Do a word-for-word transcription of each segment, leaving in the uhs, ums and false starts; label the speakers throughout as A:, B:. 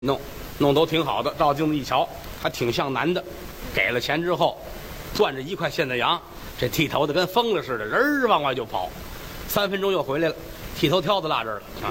A: 弄弄都挺好的，照镜子一瞧，还挺像男的。给了钱之后，攥着一块现在洋，这剃头的跟疯了似的，人儿往外就跑，三分钟又回来了，剃头挑子落这儿了啊！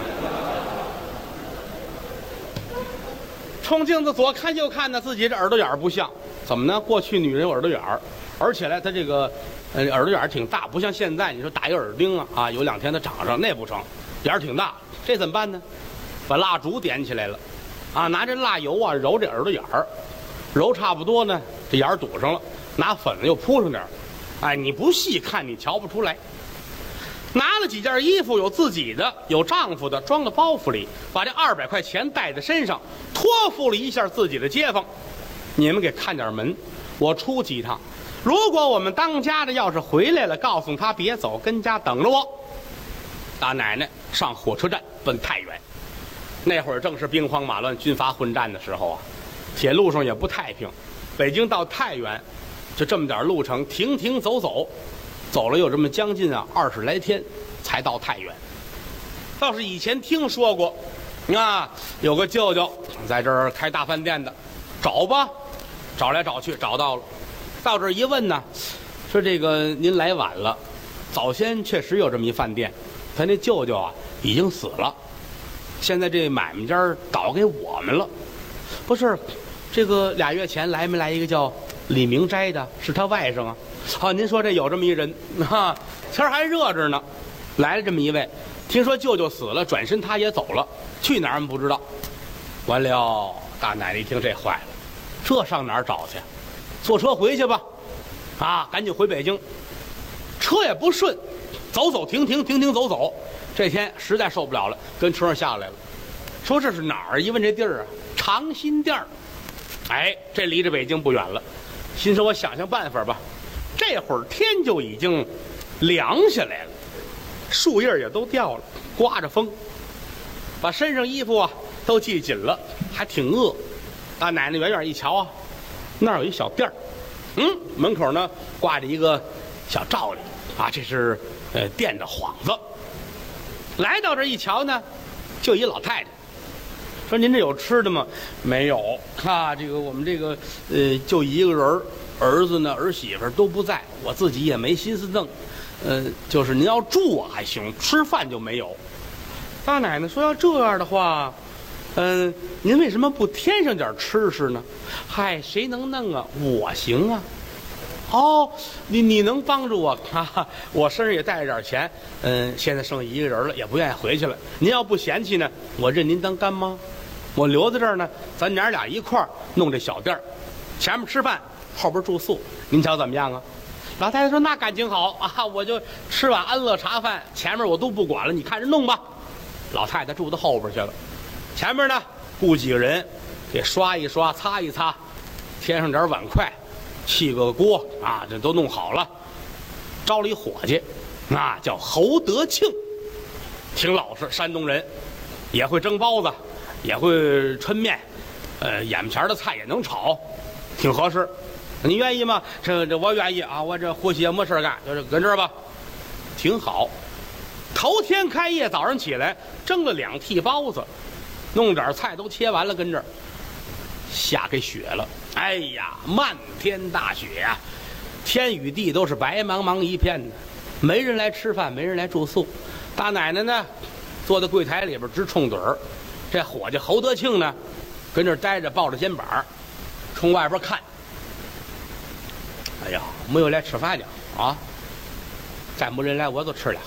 A: 冲镜子左看右看呢，自己这耳朵眼儿不像，怎么呢？过去女人有耳朵眼儿，而且呢，她这个呃耳朵眼儿挺大，不像现在你说打一个耳钉啊啊，有两天它长上那不成，眼儿挺大，这怎么办呢？把蜡烛点起来了。啊，拿这蜡油啊揉这耳朵眼儿，揉差不多呢，这眼儿堵上了，拿粉又铺上点儿，哎，你不细看你瞧不出来。拿了几件衣服，有自己的，有丈夫的，装到包袱里，把这二百块钱带在身上，托付了一下自己的街坊，你们给看点门，我出去一趟。如果我们当家的要是回来了，告诉他别走，跟家等着我。大奶奶上火车站奔太原。那会儿正是兵荒马乱、军阀混战的时候啊，铁路上也不太平。北京到太原，就这么点路程，停停走走，走了有这么将近啊二十来天，才到太原。倒是以前听说过，啊，有个舅舅在这儿开大饭店的，找吧，找来找去找到了。到这儿一问呢，说这个您来晚了，早先确实有这么一饭店，他那舅舅啊已经死了。现在这买卖家倒给我们了，不是？这个俩月前来没来一个叫李明斋的，是他外甥啊。好，您说这有这么一人啊，天还热着呢，来了这么一位，听说舅舅死了，转身他也走了，去哪儿不知道。完了，大奶奶一听这坏了，这上哪儿找去？坐车回去吧，啊，赶紧回北京。车也不顺，走走停停停停走走。这天实在受不了了，跟车上下来了，说这是哪儿？一问这地儿啊，长辛店儿。哎，这离着北京不远了。心说我想想办法吧。这会儿天就已经凉下来了，树叶也都掉了，刮着风，把身上衣服啊都系紧了，还挺饿。大奶奶远远一瞧啊，那儿有一小店儿，嗯，门口呢挂着一个小罩里啊，这是呃店的幌子。来到这一瞧呢，就一老太太，说您这有吃的吗？没有啊，这个我们这个呃就一个人儿，儿子呢儿媳妇都不在，我自己也没心思弄，呃，就是您要住啊还行，吃饭就没有。大奶奶说要这样的话，嗯、呃，您为什么不添上点吃食呢？嗨，谁能弄啊？我行啊。哦，你你能帮助我啊？我身上也带着点钱，嗯，现在剩一个人了，也不愿意回去了。您要不嫌弃呢，我认您当干妈，我留在这儿呢，咱娘俩一块儿弄这小店儿，前面吃饭，后边住宿，您瞧怎么样啊？老太太说那感情好啊，我就吃碗安乐茶饭，前面我都不管了，你看着弄吧。老太太住到后边去了，前面呢雇几个人，给刷一刷，擦一擦，添上点碗筷。砌个锅啊，这都弄好了，招了一伙计，那叫侯德庆，挺老实，山东人，也会蒸包子，也会抻面，呃，眼前的菜也能炒，挺合适。你愿意吗？这这我愿意啊，我这呼吸也没事干，就是跟这儿吧，挺好。头天开业，早上起来蒸了两屉包子，弄点菜都切完了，跟这儿下给雪了。哎呀，漫天大雪呀、啊，天与地都是白茫茫一片的，没人来吃饭，没人来住宿。大奶奶呢，坐在柜台里边直冲盹儿。这伙计侯德庆呢，跟这儿待着，抱着肩膀，冲外边看。哎呀，没有来吃饭的啊！再没人来，我就吃了。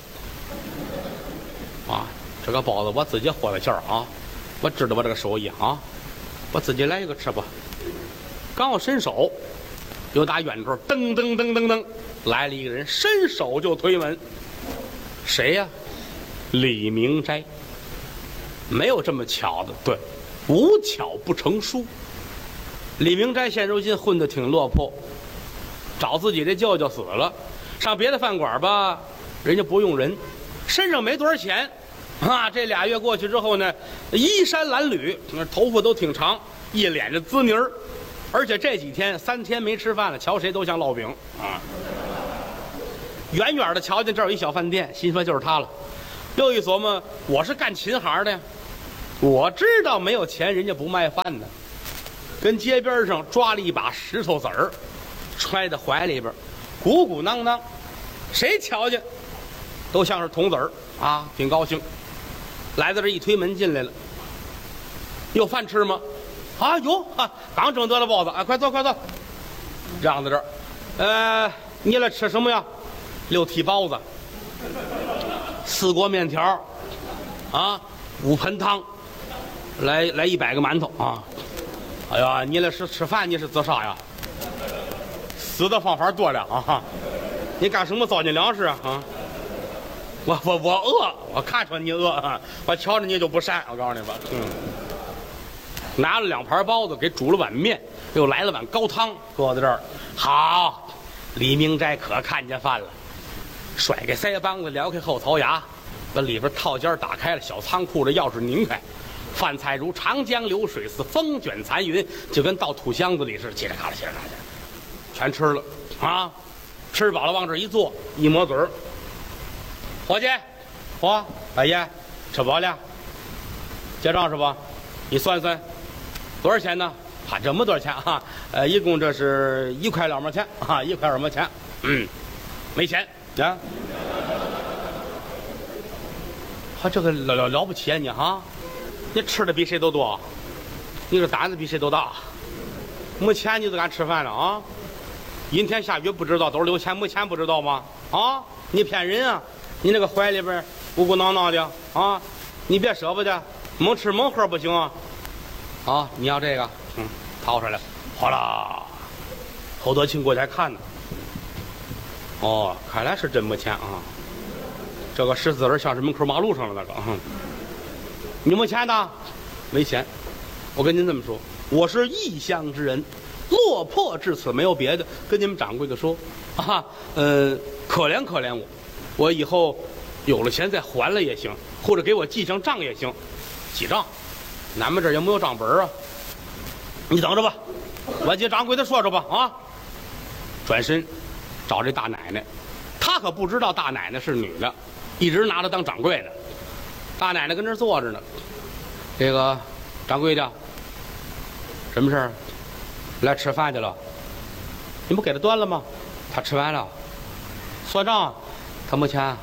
A: 啊，这个包子我自己豁了馅儿啊，我知道我这个手艺啊，我自己来一个吃吧。刚要伸手，又打远处噔噔噔噔噔来了一个人，伸手就推门。谁呀、啊？李明斋。没有这么巧的，对，无巧不成书。李明斋现如今混得挺落魄，找自己的舅舅死了，上别的饭馆吧，人家不用人，身上没多少钱啊。这俩月过去之后呢，衣衫褴褛，头发都挺长，一脸的滋泥儿。而且这几天三天没吃饭了，瞧谁都像烙饼啊！远远的瞧见这儿有一小饭店，心说就是他了。又一琢磨，我是干琴行的呀， 我知道没有钱人家不卖饭呢，跟街边上抓了一把石头子儿，揣在怀里边，鼓鼓囊囊，谁瞧见都像是铜子儿啊，挺高兴。来到这一推门进来了，有饭吃吗？啊，有啊，刚蒸得了包子啊，快坐快坐，让在这儿。呃，你来吃什么呀？六屉包子，四锅面条，啊，五盆汤，来来一百个馒头啊！哎呀，你来是吃饭，你是自杀呀？死的方法多了啊！你干什么糟践粮食啊？啊！我我我饿，我看出你饿啊！我瞧着你就不善，我告诉你吧，嗯。拿了两盘包子，给煮了碗面，又来了碗高汤，搁在这儿。好，李明斋可看见饭了，甩开腮帮子，撩开后槽牙，把里边套间打开了，小仓库的钥匙拧开，饭菜如长江流水似风卷残云，就跟到土箱子里似的，叽里咔啦叽里咔啦，全吃了啊！吃饱了往这一坐，一抹嘴儿，伙计，嚯，大爷，吃饱了，结账是吧？你算算。多少钱呢？哈，这么多钱哈、啊，呃，一共这是一块两毛钱啊，一块二毛钱。嗯，没钱啊。哈，这个了了了不起啊你哈，你吃的比谁都多，你这胆子比谁都大。没钱你就敢吃饭了啊？阴天下雨不知道，兜里有钱没钱不知道吗？啊，你骗人啊！你那个怀里边鼓鼓囊囊的啊，你别舍不得，猛吃猛喝不行啊。啊，你要这个，嗯，掏出来，哗啦，侯德庆过去还看呢。哦，看来是真没钱啊。这个石子儿像是门口马路上的那个。嗯、你没钱的？没钱。我跟您这么说，我是异乡之人，落魄至此，没有别的。跟你们掌柜的说，啊，呃，可怜可怜我，我以后有了钱再还了也行，或者给我记上账也行，记账。咱们这儿也没有账本啊，你等着吧，我接掌柜的说说吧啊。转身找这大奶奶，他可不知道大奶奶是女的，一直拿她当掌柜的。大奶奶跟这儿坐着呢，这个掌柜的，什么事儿？来吃饭去了，你不给他端了吗？他吃完了，算账，他没钱，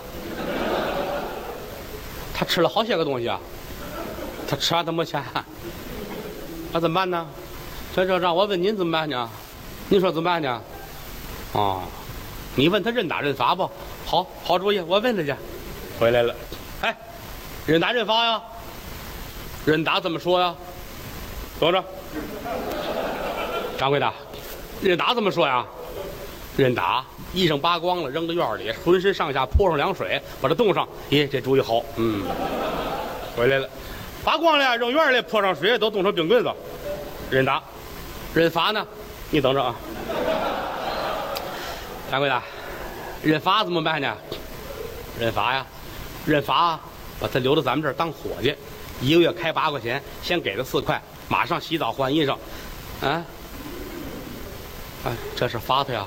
A: 他吃了好些个东西啊。他吃完他没钱，那怎么办呢？这这让我问您怎么办呢？您说怎么办呢？哦，你问他认打认罚不？好，好主意，我问他去。回来了，哎，认打认罚呀？认打怎么说呀？等着，掌柜的，认打怎么说呀？认打，衣裳扒光了，扔到院里，浑身上下泼上凉水，把它冻上。咦，这主意好，嗯，回来了。扒光了，扔院里，泼上水，都冻成冰棍子。认打，认罚呢？你等着啊，掌柜的，认罚怎么办呢？认罚呀，认罚，把他留到咱们这儿当伙计，一个月开八块钱，先给他四块，马上洗澡换衣裳。啊，哎，这是罚他呀。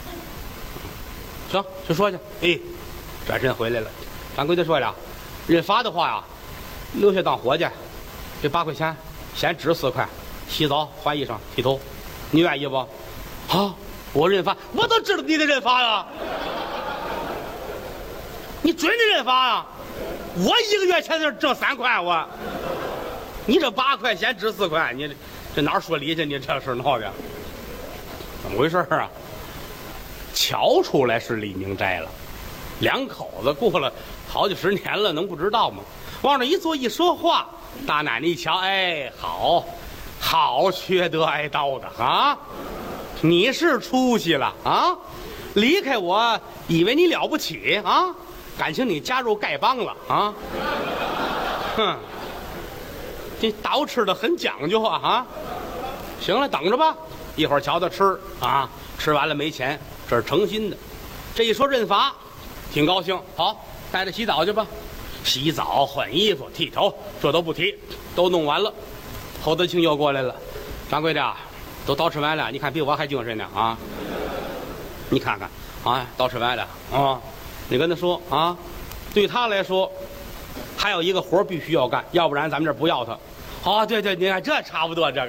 A: 行，去说去。哎，转身回来了。掌柜的说了，认罚的话呀。留下当伙计，这八块钱先支四块，洗澡换衣裳剃头，你愿意不？啊，我认罚，我都知道你得认罚呀，你准得认罚呀！我一个月才能挣三块，我，你这八块先支四块，你这哪说理去？你这事闹的，怎么回事啊？瞧出来是李明斋了，两口子过了好几十年了，能不知道吗？往这一坐一说话，大奶奶一瞧，哎，好，好缺德挨刀的啊！你是出息了啊！离开我，以为你了不起啊？感情你加入丐帮了啊！哼，这刀吃的很讲究啊！啊，行了，等着吧，一会儿瞧他吃啊，吃完了没钱，这是诚心的。这一说认罚，挺高兴，好，带他洗澡去吧。洗澡、换衣服、剃头，这都不提，都弄完了。侯德庆又过来了，掌柜的，都都吃完了，你看比我还精神呢啊！你看看啊，都吃完了啊！你跟他说啊，对他来说， 还有一个活儿必须要干，要不然咱们这儿不要他。哦，对对，您看这差不多这个。